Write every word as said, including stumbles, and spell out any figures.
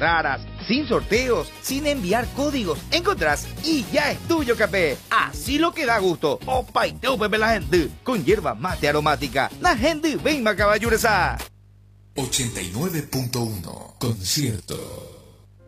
raras, sin sorteos, sin enviar códigos. Encontrás y ya es tuyo café. Así lo que da gusto. Opa y teu pepe la gente. Con hierba mate aromática. La gente ven macaballuresa. ochenta y nueve punto uno Concierto.